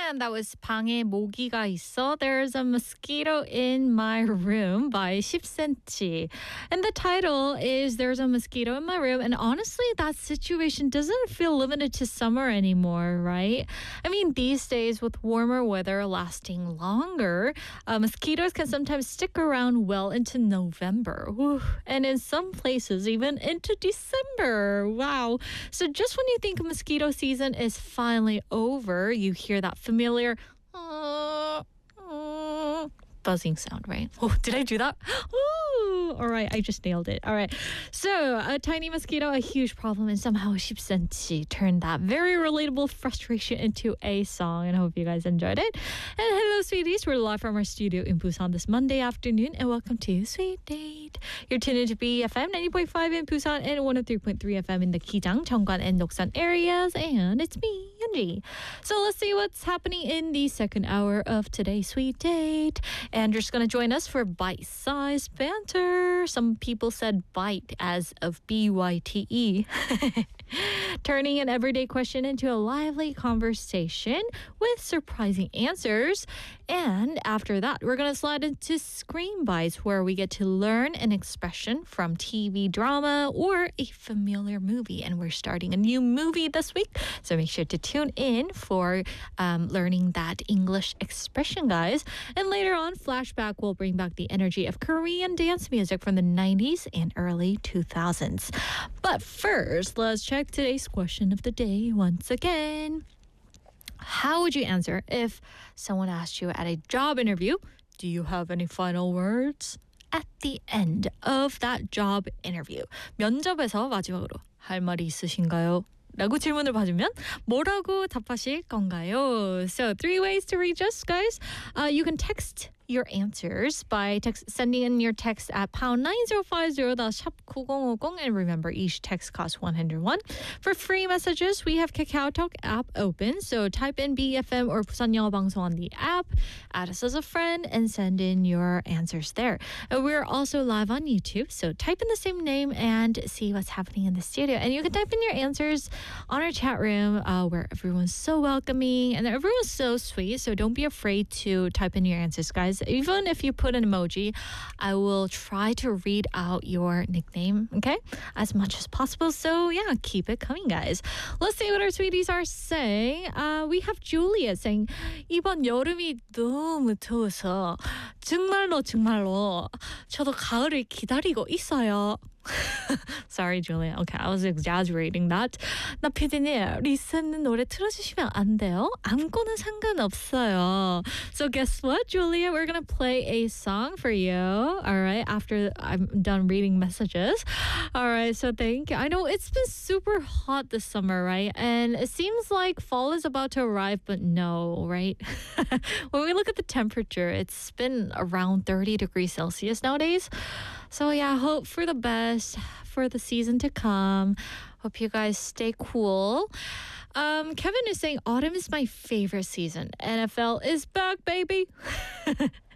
And that was 방에 모기가 있어. There's a mosquito in my room by 10cm. And the title is There's a mosquito in my room. And honestly, that situation doesn't feel limited to summer anymore, right? I mean, these days with warmer weather lasting longer, mosquitoes can sometimes stick around well into November. Whew. And in some places, even into December. Wow. So just when you think mosquito season is finally over, you hear that familiar buzzing sound, right? Oh, did I do that? Ooh, all right, I just nailed it. All right. So, a tiny mosquito, a huge problem, and somehow 10cm turned that very relatable frustration into a song, and I hope you guys enjoyed it. And hello, sweeties. We're live from our studio in Busan this Monday afternoon, and welcome to Sweet Date. You're tuned into BFM 90.5 in Busan and 103.3 FM in the Kijang, Cheonggan, and Doksan areas, and it's me, Yeonji. So, let's see what's happening in the second hour of today's Sweet Date. Andrew's going to join us for bite-sized banter. Some people said bite as of B-Y-T-E. Turning an everyday question into a lively conversation with surprising answers. And after that, we're going to slide into Screen Bites, where we get to learn an expression from TV drama or a familiar movie. And we're starting a new movie this week, so make sure to tune in for learning that English expression, guys. And later on, Flashback will bring back the energy of Korean dance music from the 90s and early 2000s. But first, let's check today's question of the day once again. How would you answer if someone asked you at a job interview, do you have any final words? At the end of that job interview, 면접에서 마지막으로 할 말이 있으신가요? 라고 질문을 받으면 뭐라고 답하실 건가요? So 3 ways to reach us, guys. You can text your answers by sending in your text at pound 9050, that's 샵 9050, and remember each text costs 101. For free messages, we have KakaoTalk app open, so type in BFM or Busan 영어 방송 on the app, add us as a friend, and send in your answers there. And we're also live on YouTube, so type in the same name and see what's happening in the studio. And you can type in your answers on our chat room, where everyone's so welcoming and everyone's so sweet, so don't be afraid to type in your answers, guys. Even if you put an emoji, I will try to read out your nickname, okay, as much as possible. So yeah, keep it coming, guys. Let's see what our sweeties are saying. We have Julia saying, 이번 여름이 너무 더워서 정말로 저도 가을을 기다리고 있어요. Sorry, Julia. Okay, I was exaggerating that. 나 PD님, 리스는 노래 틀어주시면 안 돼요? 아무거나 상관없어요. So guess what, Julia? We're gonna play a song for you. All right, after I'm done reading messages. All right, so thank you. I know it's been super hot this summer, right? And it seems like fall is about to arrive, but no, right? When we look at the temperature, it's been around 30 degrees Celsius nowadays. So yeah, hope for the best for the season to come. Hope you guys stay cool. Kevin is saying autumn is my favorite season. NFL is back, baby.